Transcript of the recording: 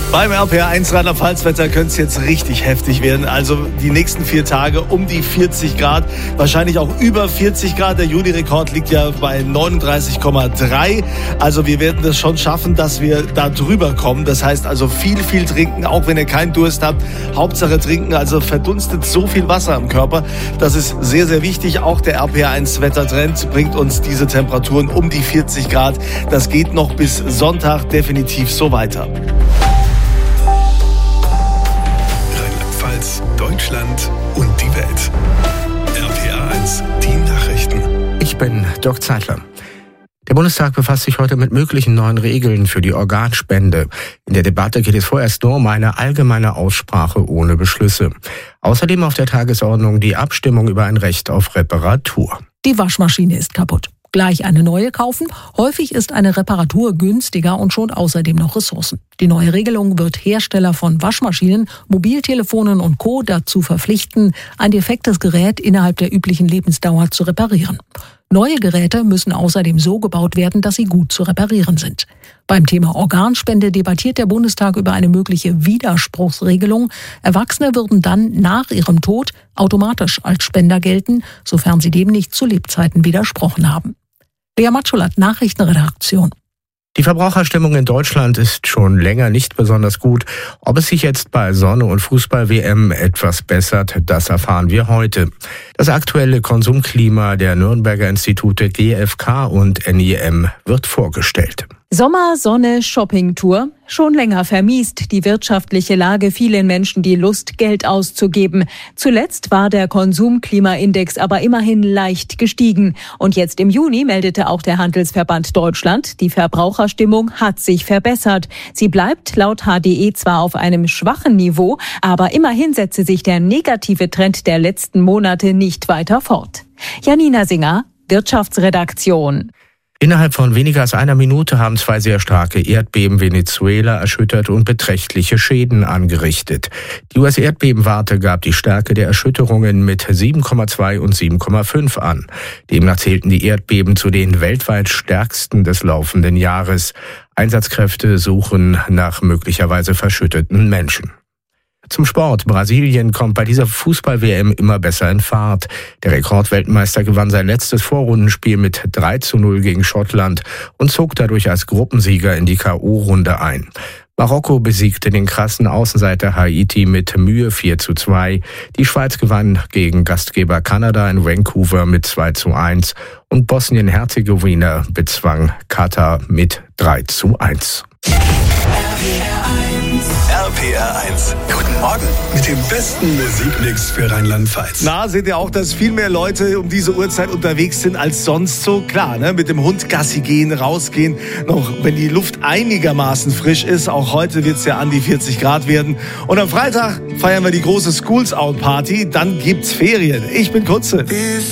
Beim RPR1 Rheinland-Pfalz-Wetter könnte es jetzt richtig heftig werden. Also die nächsten 4 Tage um die 40 Grad, wahrscheinlich auch über 40 Grad. Der Juli-Rekord liegt ja bei 39,3. Also wir werden das schon schaffen, dass wir da drüber kommen. Das heißt also viel trinken, auch wenn ihr keinen Durst habt. Hauptsache trinken, also verdunstet so viel Wasser im Körper. Das ist sehr wichtig. Auch der RPR1 Wettertrend bringt uns diese Temperaturen um die 40 Grad. Das geht noch bis Sonntag definitiv so weiter. Deutschland und die Welt. RPR1, die Nachrichten. Ich bin Dirk Zeitler. Der Bundestag befasst sich heute mit möglichen neuen Regeln für die Organspende. In der Debatte geht es vorerst nur um eine allgemeine Aussprache ohne Beschlüsse. Außerdem auf der Tagesordnung die Abstimmung über ein Recht auf Reparatur. Die Waschmaschine ist kaputt. Gleich eine neue kaufen? Häufig ist eine Reparatur günstiger und schont außerdem noch Ressourcen. Die neue Regelung wird Hersteller von Waschmaschinen, Mobiltelefonen und Co. dazu verpflichten, ein defektes Gerät innerhalb der üblichen Lebensdauer zu reparieren. Neue Geräte müssen außerdem so gebaut werden, dass sie gut zu reparieren sind. Beim Thema Organspende debattiert der Bundestag über eine mögliche Widerspruchsregelung. Erwachsene würden dann nach ihrem Tod automatisch als Spender gelten, sofern sie dem nicht zu Lebzeiten widersprochen haben. Lea Matschulat, Nachrichtenredaktion. Die Verbraucherstimmung in Deutschland ist schon länger nicht besonders gut. Ob es sich jetzt bei Sonne- und Fußball-WM etwas bessert, das erfahren wir heute. Das aktuelle Konsumklima der Nürnberger Institute GfK und NIM wird vorgestellt. Sommer, Sonne, Shoppingtour. Schon länger vermiest die wirtschaftliche Lage vielen Menschen die Lust, Geld auszugeben. Zuletzt war der Konsumklimaindex aber immerhin leicht gestiegen. Und jetzt im Juni meldete auch der Handelsverband Deutschland, die Verbraucherstimmung hat sich verbessert. Sie bleibt laut HDE zwar auf einem schwachen Niveau, aber immerhin setze sich der negative Trend der letzten Monate nicht weiter fort. Janina Singer, Wirtschaftsredaktion. Innerhalb von weniger als einer Minute haben 2 sehr starke Erdbeben Venezuela erschüttert und beträchtliche Schäden angerichtet. Die US-Erdbebenwarte gab die Stärke der Erschütterungen mit 7,2 und 7,5 an. Demnach zählten die Erdbeben zu den weltweit stärksten des laufenden Jahres. Einsatzkräfte suchen nach möglicherweise verschütteten Menschen. Zum Sport. Brasilien kommt bei dieser Fußball-WM immer besser in Fahrt. Der Rekordweltmeister gewann sein letztes Vorrundenspiel mit 3:0 gegen Schottland und zog dadurch als Gruppensieger in die K.O.-Runde ein. Marokko besiegte den krassen Außenseiter Haiti mit Mühe 4:2. Die Schweiz gewann gegen Gastgeber Kanada in Vancouver mit 2:1 und Bosnien-Herzegowina bezwang Katar mit 3:1. RPR1. Guten Morgen mit dem besten Musikmix für Rheinland-Pfalz. Na, seht ihr auch, dass viel mehr Leute um diese Uhrzeit unterwegs sind als sonst so? Klar, ne? Mit dem Hund Gassi gehen, rausgehen, noch wenn die Luft einigermaßen frisch ist. Auch heute wird es ja an die 40 Grad werden. Und am Freitag feiern wir die große Schools Out Party. Dann gibt's Ferien. Ich bin Kutze.